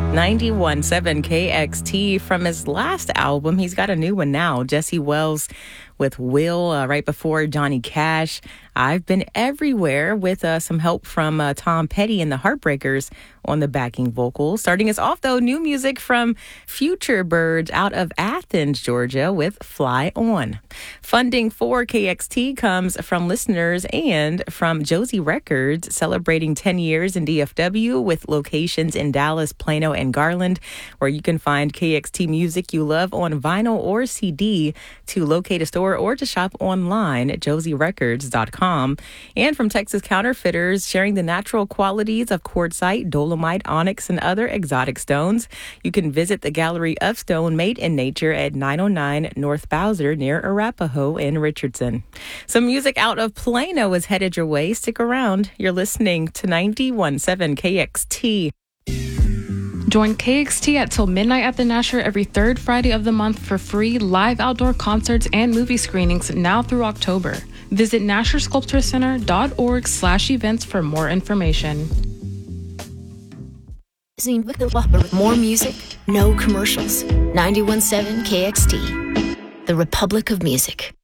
91.7 KXT. From his last album, he's got a new one now. Jesse Wells with Will, right before Johnny Cash. I've Been Everywhere, with some help from Tom Petty and the Heartbreakers on the backing vocals. Starting us off, though, new music from Future Birds out of Athens, Georgia, with Fly On. Funding for KXT comes from listeners and from Josie Records, celebrating 10 years in DFW with locations in Dallas, Plano, and Garland, where you can find KXT music you love on vinyl or CD. To locate a store or to shop online at josierecords.com. And from Texas Counterfeiters, sharing the natural qualities of quartzite, dolomite, onyx, and other exotic stones. You can visit the Gallery of Stone Made in Nature at 909 North Bowser near Arapahoe in Richardson. Some music out of Plano is headed your way. Stick around. You're listening to 91.7 KXT. Join KXT at Till Midnight at the Nasher every third Friday of the month for free live outdoor concerts and movie screenings now through October. Visit NasherSculptureCenter.org/events for more information. More music, no commercials. 91.7 KXT, the Republic of Music.